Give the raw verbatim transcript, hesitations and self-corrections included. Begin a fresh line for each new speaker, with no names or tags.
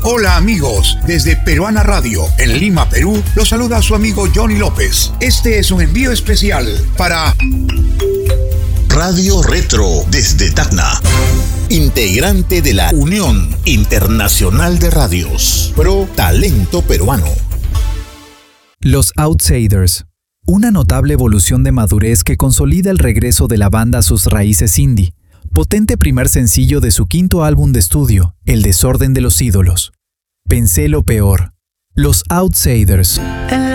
Hola amigos, desde Peruana Radio, en Lima, Perú, los saluda su amigo Johnny López. Este es un envío especial para
Radio Retro desde Tacna, integrante de la Unión Internacional de Radios, Pro Talento Peruano.
Los Outsiders, una notable evolución de madurez que consolida el regreso de la banda a sus raíces indie. Potente primer sencillo de su quinto álbum de estudio, El desorden de los ídolos. Pensé lo peor. Los Outsiders.